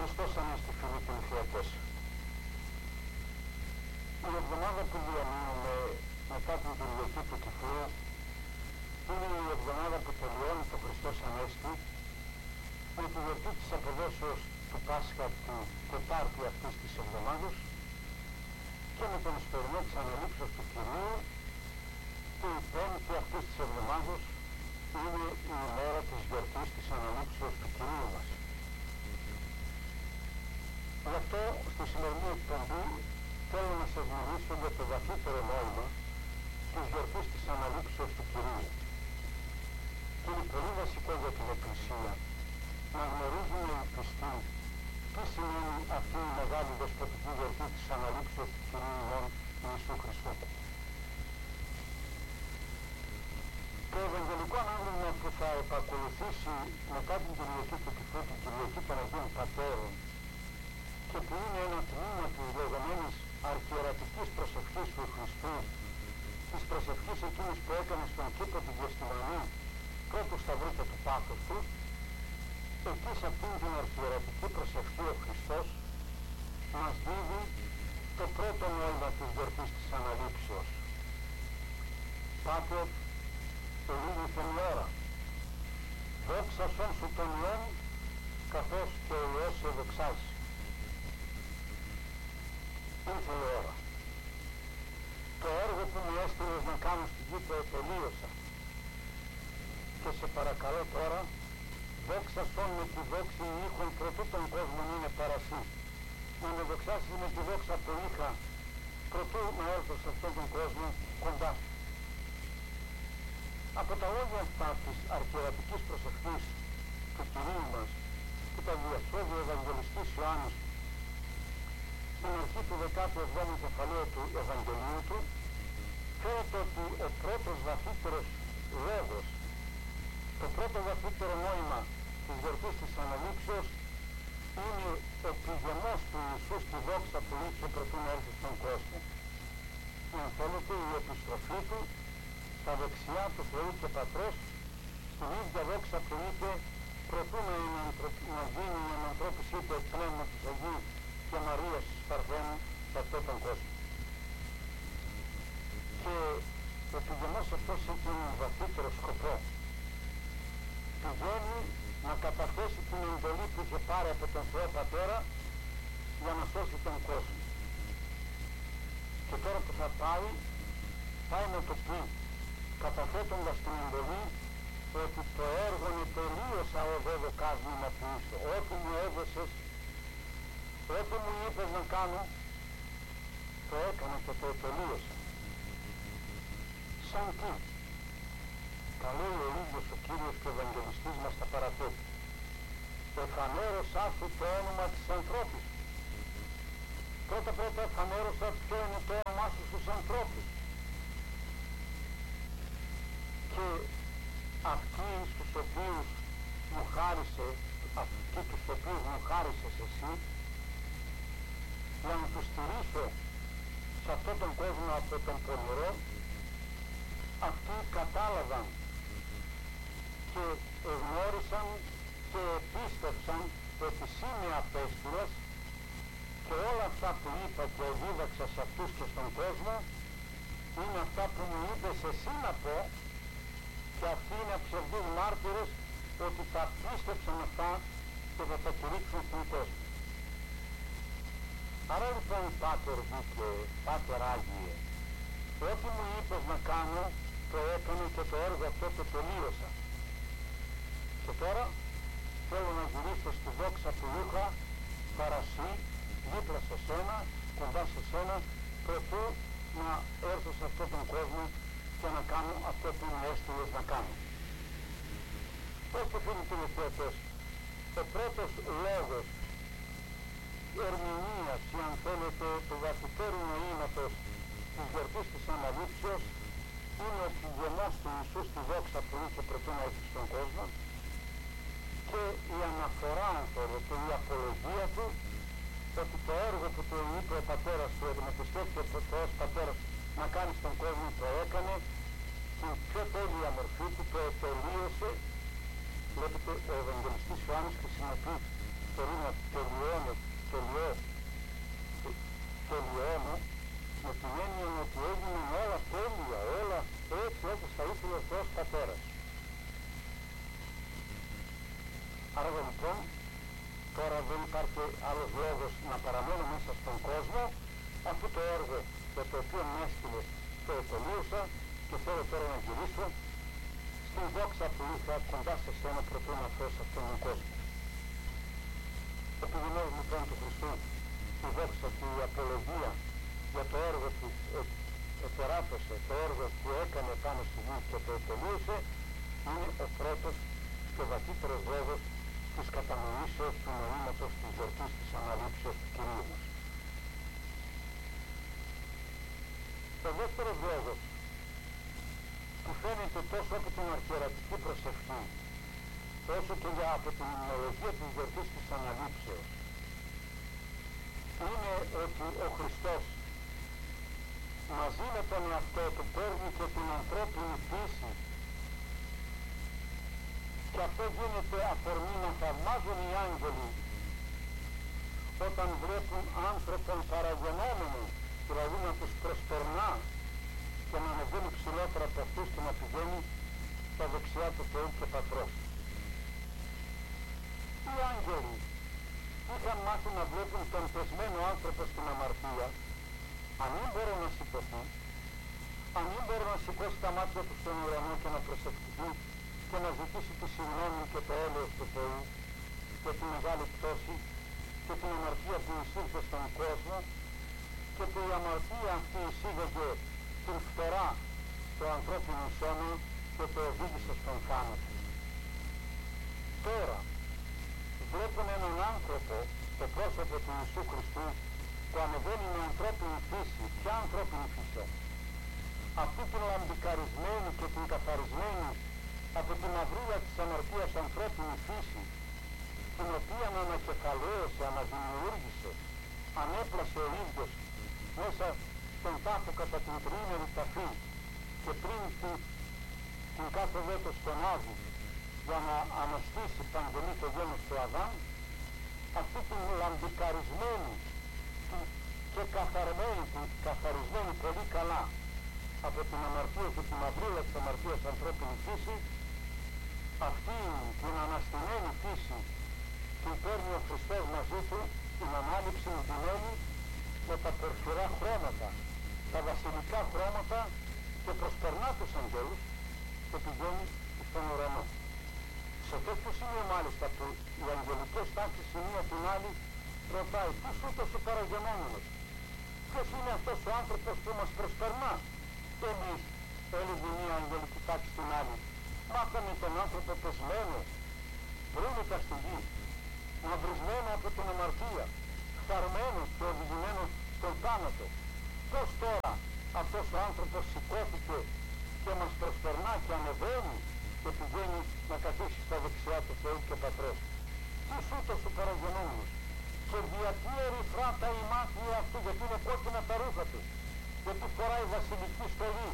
Χριστός Ανέστη, φίλοι και θεατές. Η εβδομάδα που διανύουμε μετά την Κυριακή του Κηφίου είναι η εβδομάδα που τελειώνει το Χριστός Ανέστη με τη γιορτή της αποδόσεως του Πάσχα του Τετάρτη αυτής της εβδομάδας και με τον εσπερινό της Αναλήψεως του Κυρίου και η Πέμπτη αυτής της εβδομάδας είναι η ημέρα της γιορτής της Αναλήψεως του Κυρίου μας. Γι' αυτό στη σημερινή εκπομπή θέλω να σας μιλήσω για το βαθύτερο νόημα της γιορτής της Αναλήψεως του Κυρίου. Και είναι πολύ βασικό για την Εκκλησία να γνωρίζουμε οι πιστοί τι σημαίνει αυτή η μεγάλη δεσποτική γιορτή της Αναλήψεως του Κυρίου ημών Ιησού Χριστού. Το Ευαγγελικό ανάγνωσμα που θα επακολουθήσει μετά την Κυριακή του Κηφίου, την Κυριακή των Αγίων Πατέρων, και που είναι ένα τμήμα της λεγόμενης αρχιερατικής προσευχής του Χριστού, της προσευχής εκείνης που έκανε στον κήπο του Γεστημανή πρώτου σταυρού και του πάθους του, εκεί σε αυτήν την αρχιερατική προσευχή ο Χριστός μας δίδει το πρώτο νόημα της γιορτής της Αναλήψεως. Πάτερ, ελίγηθεν η ώρα, δόξασον σου τον Υιόν, καθώς και ο Υιός σε δοξάζει. Ήρθε η ώρα. Το έργο που μου έστειλες να κάνω στην γη το τελείωσα. Και σε παρακαλώ τώρα, δόξασον με τη δόξη ήχων προτού τον κόσμο είναι παρασύ. Να με δοξάσεις με τη δόξα που είχα προτού να έρθω σε αυτόν τον κόσμο κοντά. Από τα λόγια αυτά της αρχιερατικής προσευχής του Κυρίου μας που τα διασώδει ο Ευαγγελιστής Ιωάννης στην αρχή του 17ου κεφαλαίου του Ευαγγελίου του, φαίνεται ότι ο πρώτος βαθύτερος λόγος, το πρώτο βαθύτερο νόημα της γιορτής της Αναλήψεως είναι ο πηγεμός του Ιησού στη δόξα που είχε προτού να έρθει στον κόσμο. Και αν θέλετε, η επιστροφή του στα δεξιά του Θεού και Πατρός, στην ίδια δόξα που είχε προτού να γίνει η ανανθρώπιση του εκ Πνεύματος Αγίου και Μαρίας Παρθένου σε αυτόν τον κόσμο. Και ο πηγεμός αυτός έχει έναν βαθύτερο σκοπό. Πηγαίνει να καταθέσει την εντολή που είχε πάρει από τον Θεό Πατέρα για να σώσει τον κόσμο. Και τώρα που θα πάει να το πει, καταθέτοντας την εντολή ότι το έργο είναι τελείωσα οδό δοκάσμημα που είσαι. Ό,τι μου έδωσες, ό,τι μου είπες να κάνω, το έκανα και το τελείωσα. Σαν τι? Τα λέει ο ίδιος ο Κύριος και ο Ευαγγελιστής μας τα παραθέτει. Εφανέρωσά σου το όνομα της ανθρώπης. Πρώτα εφανέρωσα ποιο είναι το όνομά σου στους ανθρώπους. Και αυτοί στους οποίους μου χάρισες εσύ, για να τους στηρίσω σε αυτόν τον κόσμο από τον πονηρό, αυτοί κατάλαβαν και εγνώρισαν και επίστευσαν ότι εσύ με απέστειλες και όλα αυτά που είπα και δίδαξα σε αυτούς και στον κόσμο είναι αυτά που μου είπες εσύ να πω, και αυτοί είναι ψευδείς μάρτυρες ότι τα πίστεψαν αυτά και θα τα κηρύξουν στον κόσμο. Άρα λοιπόν, Πάτερ δίκαιε, Πάτερ Άγιε, ό,τι μου είπες να κάνω το έκανα και το έργο αυτό το τελείωσα. Και τώρα θέλω να γυρίσω στη δόξα που είχα παρασύ, δίπλα σε σένα, κοντά σε σένα, προτού να έρθω σε αυτόν τον κόσμο και να κάνω αυτό που μου έστειλες να κάνω. Ώστε φίλοι και θεατές, ο πρώτος λόγος ερμηνείας, ή αν θέλετε, του βαθύτερου νοήματος της γιορτής της Αναλήψεως είναι ο πηγεμός του Ιησού στη δόξα που είχε προτού να έρθει στον κόσμο και η αναφορά, αν θέλετε, η απολογία του ότι το έργο που του είπε ο πατέρας του, ότι με το σκέφτηκε ο Θεός Πατέρας να κάνει στον κόσμο, το έκανε και η πιο τέλεια μορφή του το τελείωσε. Βλέπετε, ο Ευαγγελιστής Ιωάννης χρησιμοποιεί το ρήμα τελειώνω, με την έννοια ότι έγιναν όλα τέλεια, όλα έτσι όπως θα ήθελε ο Θεός Πατέρας. Άρα λοιπόν, τώρα δεν υπάρχει άλλος λόγος να παραμένω μέσα στον κόσμο, αφού το έργο για το οποίο με έστειλε το τελείωσα και θέλω τώρα να γυρίσω στην δόξα που είχα κοντά σε σένα προτού να φέρω σε αυτόν τον κόσμο. Επιδεινώ λοιπόν του Χριστού τη δόξα και η απολογία για το έργο που επεράτωσε, το έργο που έκανε πάνω στη γη και το τελείωσε, είναι ο πρώτος και βαθύτερος λόγος της κατανοήσεως του νοήματος της γιορτής της Αναλήψεως του Κυρίου μας. Ο δεύτερος λόγος που φαίνεται τόσο από την αρχιερατική προσευχή όσο και από την υμνολογία της γιορτής της Αναλήψεως είναι ότι ο Χριστός μαζί με τον εαυτό του παίρνει και την ανθρώπινη φύση και αυτό γίνεται αφορμή να θαυμάζουν οι άγγελοι όταν βλέπουν άνθρωπον παραγενόμενο, δηλαδή να τους προσπερνά και να ανεβαίνει ψηλότερα από αυτούς και να πηγαίνει στα δεξιά του Θεού και Πατρός. Οι άγγελοι είχαν μάθει να βλέπουν τον πεσμένο άνθρωπο στην αμαρτία, αν δεν μπορεί να σηκωθεί, αν δεν μπορεί να σηκώσει τα μάτια του στον ουρανό και να προσευχηθεί και να ζητήσει τη συγγνώμη και το έλεος του Θεού για τη μεγάλη πτώση και την αμαρτία που εισήλθε στον κόσμο και που η αμαρτία αυτή εισήγαγε την φθορά στο ανθρώπινο σώμα και το οδήγησε στον θάνατο. Τώρα βλέπουν έναν άνθρωπο, το πρόσωπο του Ιησού Χριστού, που ανεβαίνει με ανθρώπινη φύση. Ποια ανθρώπινη φύση? Αυτή την λαμπικαρισμένη και την καθαρισμένη από την μαυρίλα της αμαρτίας ανθρώπινη φύση, την οποία ανακεφαλαίωσε, αναδημιούργησε, ανέπλασε ο ίδιος μέσα στον τάφο κατά την τριήμερη ταφή και πριν την κάθε δέτο στον Άδη για να αναστήσει παντελή το γένος του Αδάμ, αυτή την λαμπικαρισμένη και καθαρισμένη πολύ καλά από την αμαρτία και την μαυρίλα της αμαρτίας ανθρώπινη φύση, αυτή την αναστημένη φύση την παίρνει ο Χριστός μαζί του, την ανάληψη εντυμένη με τα πορφυρά χρώματα, τα βασιλικά χρώματα και προσπερνά τους αγγέλους και πηγαίνει στον ουρανό. Σε τέτοιο σημείο μάλιστα που οι αγγελικές τάξεις η μία την άλλη ρωτάει ποιος ούτως ο παραγενόμενος, ποιος είναι αυτός ο άνθρωπος που μας προσπερνά? Και εμείς όλη τη μία αγγελική τάξη την άλλη μάθαμε τον άνθρωπο πεσμένο, βρούμητα στη γη, μαυρισμένο από την αμαρτία, φθαρμένο και οδηγημένο στον θάνατο. Πώς τώρα αυτός ο άνθρωπος σηκώθηκε και μας προσπερνά και ανεβαίνει και πηγαίνει να καθίσει στα δεξιά του Θεού και Πατρός? Ποιος ούτως ο παραγενόμενος? Και γιατί ερυθρά τα ημάτια αυτού, γιατί είναι κόκκινα τα ρούχα του, γιατί φοράει βασιλική στολή?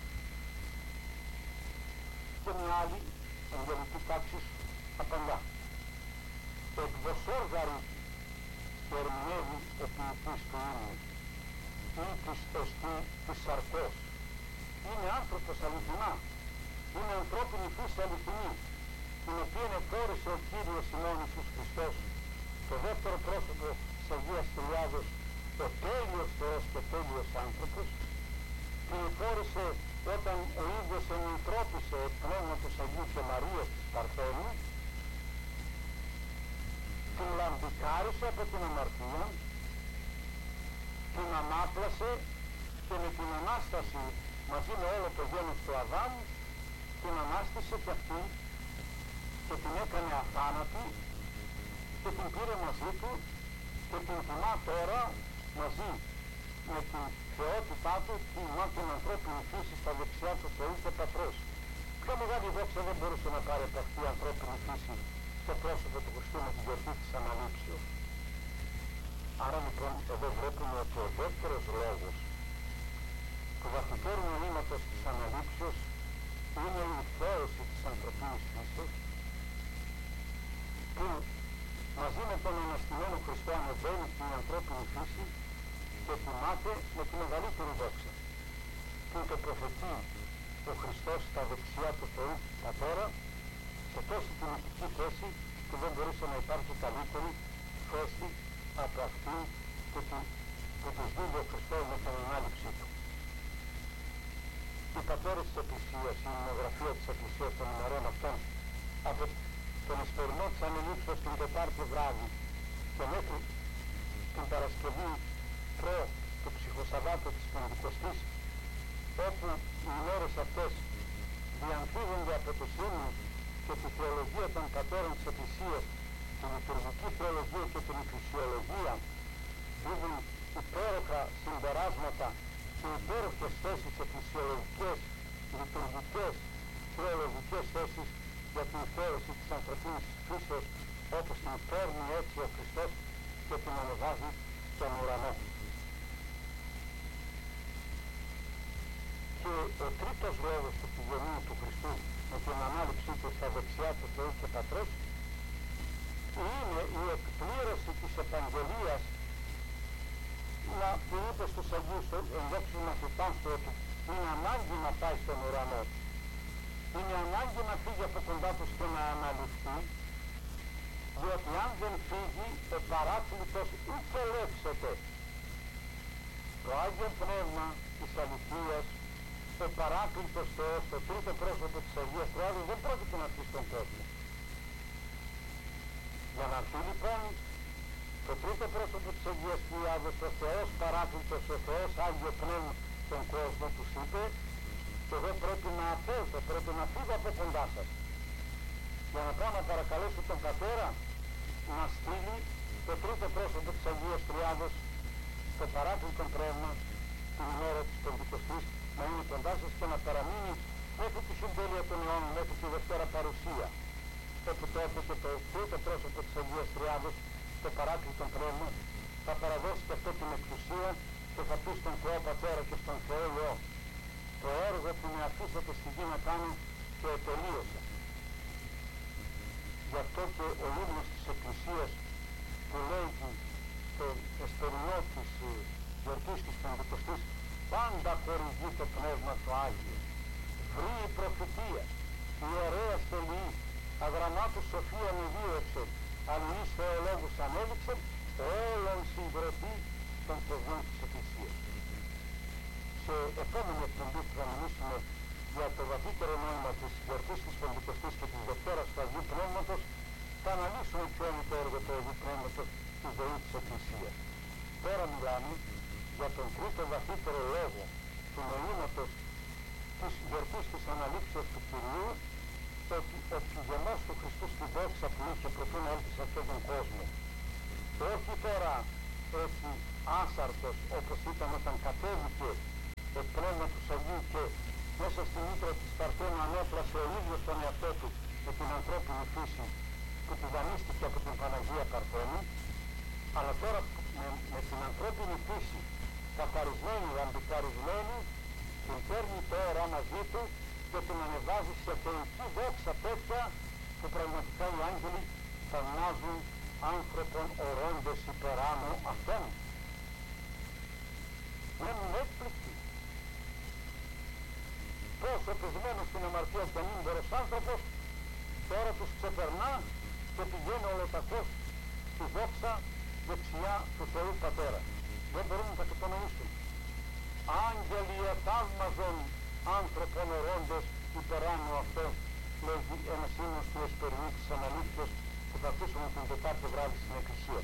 Και μια άλλη αγγελική τάξη απαντά. Εκδοσόργαρη και ερμηνεύει ο ποιητής του ύμνου ή της εστί της σαρκός. Είναι άνθρωπος αληθινά, είναι ανθρώπινη φύση αληθινή, την οποία εφόρησε ο Κύριος ημών Ιησούς Χριστός, το δεύτερο πρόσωπο της Αγίας Τριάδος, ο τέλειος Θεός και τέλειος άνθρωπος, την εφόρησε όταν ο ίδιος ενυντρόπισε εκ πνεύματος Αγίου και Μαρίας της Παρθένου, την λαμπικάρισε από την αμαρτία, την ανάπλασε και με την Ανάσταση μαζί με όλο το γένος του Αδάμ την ανάστησε και αυτή και την έκανε αθάνατη και την πήρε μαζί του και την τιμά τώρα μαζί με την θεότητά του, τιμά την ανθρώπινη φύση στα δεξιά του Θεού και Πατρός. Πιο μεγάλη δόξα δεν μπορούσε να πάρει από αυτή η ανθρώπινη φύση στο πρόσωπο του Χριστού με την γιορτή της Αναλήψεως. Άρα λοιπόν εδώ βλέπουμε ότι ο δεύτερος λόγος του βαθύτερου νοήματος της Αναλήψεως είναι η θέωση της ανθρωπίνης φύσης που μαζί με στον αναστημένο Χριστό ανεβαίνει την ανθρώπινη φύση και τιμάται με τη μεγαλύτερη δόξα. Που τοποθετεί ο Χριστός στα δεξιά του Θεού Πατέρα σε τόση τιμητική θέση που δεν μπορούσε να υπάρχει καλύτερη θέση από αυτή που τους δίδει ο Χριστός με την ανάληψή του. Οι πατέρες της Εκκλησίας, η ημνογραφία της Εκκλησίας των ημερών αυτών από τον εσπερινό της Ανελήψεως την Τετάρτη βράδυ και μέχρι την Παρασκευή προ του Ψυχοσαββάτου της Πεντηκοστής, όπου οι ημέρες αυτές διαμφίβονται από τους ύμνους και τη θεολογία των πατέρων της Εκκλησίας, την λειτουργική θεολογία και την εκκλησιολογία, δίδουν υπέροχα συμπεράσματα και υπέροχες θέσεις εκκλησιολογικές, λειτουργικές, θεολογικές θέσεις για την θέωση της ανθρωπίνης φύσεως, όπως την παίρνει έτσι ο Χριστός και την ανεβάζει στον ουρανό. Και ο τρίτος λόγος του πηγενίου του Χριστού με την ανάληψή του στα δεξιά του Θεού και Πατρός είναι η εκπλήρωση της επαγγελίας που είπε στους Αγίους ενδόξους μαθητάς του ότι είναι ανάγκη να πάει στον ουρανό. Είναι ανάγκη να φύγει από κοντά τους και να αναλυφθεί, διότι αν δεν φύγει ο παράκλητος ούτε ελεύσεται. Το Άγιο Πνεύμα της αληθείας, ο παράκλητος Θεός, το τρίτο πρόσωπο της Αγίας Τριάδος, δεν πρόκειται να έρθει στον κόσμο. Για να έρθει λοιπόν το τρίτο πρόσωπο της Αγίας Τριάδος, ο Θεός παράκλητος, ο Θεός Άγιο Πνεύμα στον κόσμο, τους είπε: και εγώ πρέπει να απέλθω, πρέπει να φύγω από κοντά σας, για να πάω να παρακαλέσω τον Πατέρα να στείλει το τρίτο πρόσωπο της Αγίας Τριάδος, το παράκλητο Πνεύμα, την ημέρα της Πεντηκοστής, να είναι κοντά σας και να παραμείνει μέχρι τη συντέλεια των αιώνων, μέχρι τη Δευτέρα Παρουσία, όπου τότε και το τρίτο πρόσωπο της Αγίας Τριάδος, το παράκλητο Πνεύμα, θα παραδώσει και αυτό την εξουσία και θα πει στον Θεό Πατέρα και στον Θεό Υιό: το έργο που με αφήσατε στη γη να κάνω και τελείωσα. Γι' αυτό και ο ύμνος της Εκκλησίας που λέγει στο εσπερινό της γιορτής της Πεντηκοστής, πάντα χορηγεί το Πνεύμα το Άγιο. Βρει η προφητεία, η ωραία στολή, αγραμμάτου σοφία νηδίωξε, αλληλείς θεολόγους ανέδειξε, όλων συγκροτεί των θεσμών της Εκκλησίας. Σε επόμενη εκπομπή που θα μιλήσουμε για το βαθύτερο νόημα της γιορτής της Πεντηκοστής και της Δευτέρας του Αγίου Πνεύματος, θα αναλύσουμε ποιο είναι το έργο του Αγίου Πνεύματος στη ζωή της Εκκλησίας. Τώρα μιλάμε για τον τρίτο βαθύτερο λόγο του νοήματος της γιορτής της Αναλήψεως του Κυρίου, ότι ο πηγενός του Χριστού στη δόξα που είχε προτού να έλθει σε αυτόν τον κόσμο, και όχι τώρα έτσι άσαρτος όπως ήταν όταν κατέβηκε το πνεύμα του Αγίου και μέσα στη μήτρα της Παρθένου ανέπλασε ο ίδιος τον εαυτό του με την ανθρώπινη φύση που του δανείστηκε από την Παναγία Παρθένου, αλλά τώρα με την ανθρώπινη φύση καθαρισμένη, λαμπικαρισμένη, την παίρνει τώρα μαζί του και την ανεβάζει σε θεϊκή δόξα τέτοια που πραγματικά οι άγγελοι θαυμάζουν άνθρωπον ορώντες υπεράνω αυτόν. Μένουν έκπληκτοι. Πόσο πεσμένος στην αμαρτία και ανήμπορος άνθρωπος τώρα τους ξεπερνά και πηγαίνει ολοταχώς στη δόξα δεξιά του Θεού Πατέρα. Δεν μπορούν να τα κατανοήσουν. Άγγελοι εθαύμαζον άνθρωπον ορώντες υπεράνω αυτόν, λέγει ένας ύμνος του εσπερινού της Αναλήψεως που θα ακούσουμε την Τετάρτη βράδυ στην Εκκλησία.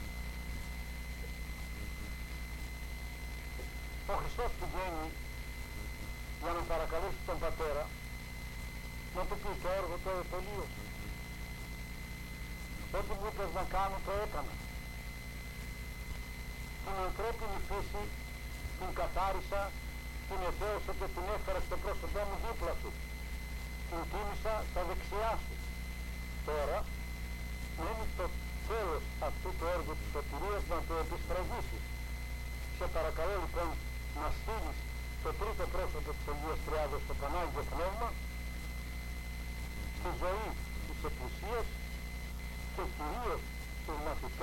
Ο Χριστός πηγαίνει για να παρακαλέσει τον Πατέρα να του πει: το έργο το τελείωσε. Ό,τι μου είπες να κάνω το έκανα. Την ανθρώπινη φύση την καθάρισα, την εθέωσα και την έφερα στο πρόσωπό μου δίπλα σου. Την τίμησα στα δεξιά σου. Τώρα μένει το τέλος αυτού του έργου της σωτηρίας να το επιστραγγίσεις. Σε παρακαλώ λοιπόν να στείλεις το τρίτο πρόσωπο της Αγίας Τριάδος, το Πανάγιο Πνεύμα, στη ζωή της Εκκλησίας και κυρίως στους μαθητές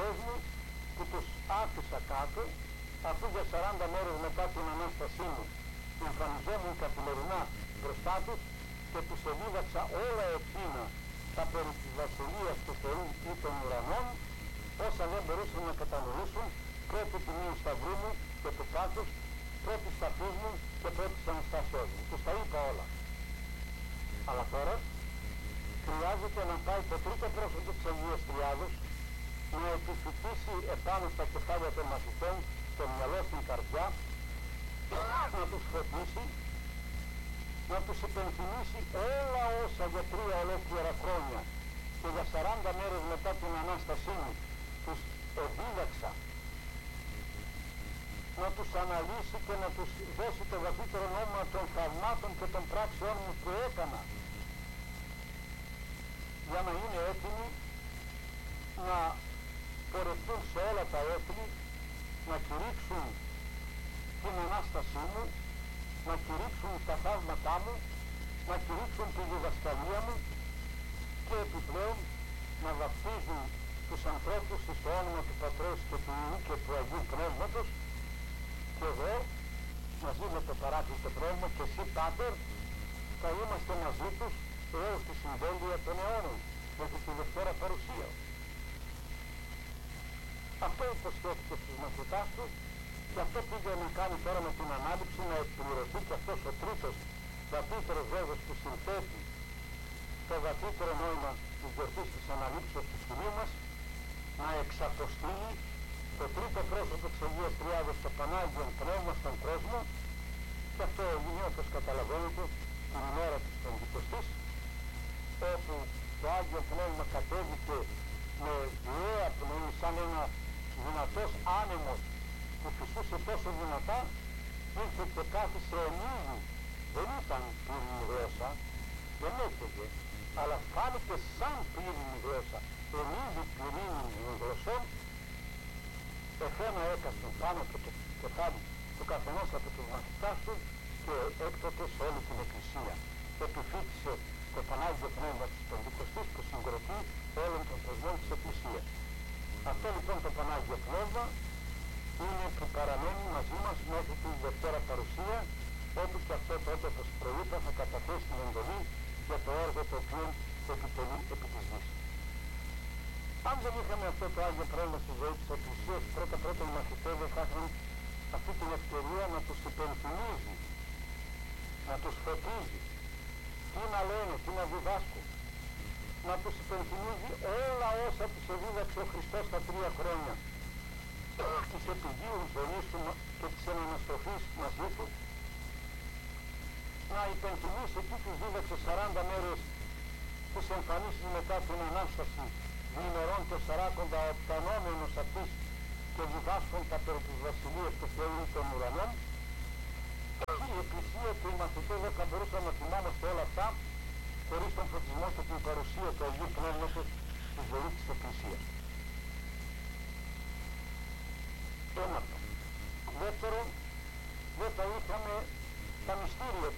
άφησα κάτω, αφού για 40 μέρες μετά την Ανάστασή μου εμφανιζόμουν καθημερινά μπροστά τους και τους εδίδαξα όλα εκείνα τα περί της βασιλείας του Θεού ή των ουρανών, όσα δεν μπορούσαν να κατανοήσουν, πρώτη τιμίου σταυρού μου και του πάθους, πρώτης ταφής μου και πρώτης Αναστάσεως μου. Τους τα είπα όλα. Αλλά τώρα χρειάζεται να πάει το τρίτο πρόσωπο της Αγίας Τριάδος να επιφυτίσει επάνω στα κεφάλια των μαθητών, στο μυαλό, στην καρδιά, να τους φωτίσει, να τους υπενθυμίσει όλα όσα για 3 ολόκληρα χρόνια και για 40 μέρες μετά την Ανάστασή μου τους εδίδαξα, να τους αναλύσει και να τους δώσει το βαθύτερο νόημα των θαυμάτων και των πράξεών μου που έκανα, για να είναι έτοιμοι να πορευτούν σε όλα τα έθνη, να κηρύξουν την Ανάστασή μου, να κηρύξουν τα θαύματά μου, να κηρύξουν τη διδασκαλία μου και επιπλέον να βαπτίζουν τους ανθρώπους στο όνομα του Πατρός και του Υιού και του Αγίου Πνεύματος, και εγώ μαζί με το Παράκλητο Πνεύμα και εσύ Πάτερ θα είμαστε μαζί τους έως τη συμβέλεια των αιώνων, μέχρι τη Δευτέρα Παρουσία. Αυτό υποσχέθηκε στους μαθητάς του και αυτό πήγε να κάνει τώρα με την ανάληψη, να εκπληρωθεί και αυτός ο τρίτος βαθύτερος λόγος που συνθέτει το βαθύτερο νόημα της γιορτής της αναλήψεως του Κυρίου μας, να εξαποστείλει το τρίτο πρόσωπο της Αγίας Τριάδος, το Πανάγιον Πνεύμα στον κόσμο, και αυτό έγινε, όπως καταλαβαίνετε, την ημέρα της Πεντηκοστής, όπου το Άγιο Πνεύμα κατέβηκε με βιαία πνοή, σαν ένα δυνατός άνεμος που φυσούσε τόσο δυνατά, ήρθε και κάθισε ενίδη. Δεν ήταν πύρινη γλώσσα, δεν έφεγε, αλλά φάνηκε σαν πύρινη γλώσσα, ενίδη πυρήνη γλωσσών, εφένα έκαστον πάνω από το κεφάλι του καθενός από τους μαθητάς του και έκτοτε σε όλη την Εκκλησία. Επιφύτησε το Πανάγιο Πνεύμα της Πεντηκοστής που συγκροτεί όλων των θεσμών της Εκκλησίας. Αυτό λοιπόν το Πανάγιο Πνεύμα είναι που παραμένει μαζί μας μέχρι την Δευτέρα Παρουσία, όπου και αυτό τότε, όπως προείπα, θα καταθέσει την εντολή για το έργο το οποίο επιτελεί επί της γης. Αν δεν είχαμε αυτό το Άγιο Πνεύμα στη ζωή της Εκκλησίας, πρώτα οι μαθητές δεν θα είχαν αυτή την ευκαιρία να τους υπενθυμίζει, να τους φωτίζει, τι να λένε, τι να διδάσκουν, να τους υπενθυμίζει όλα όσα τους εδίδαξε ο Χριστός τα 3 χρόνια της επιγείων ζωής του και της αναστροφής μαζί του, να υπενθυμίσει τι τους δίδαξε 40 μέρες τις εμφανίσεις μετά την Ανάσταση, διημερών και 40 οπτανόμενος αυτής και διδάσκοντα περί της Βασιλείας του Θεού των ουρανών. Η Εκκλησία και οι μαθητές δεν θα μπορούσαν να θυμάμαστε όλα αυτά χωρίς τον φωτισμό και την παρουσία του Αγίου Πνεύματος στη ζωή της Εκκλησίας. Ένα. Δεύτερον, δεν θα είχαμε τα μυστήρια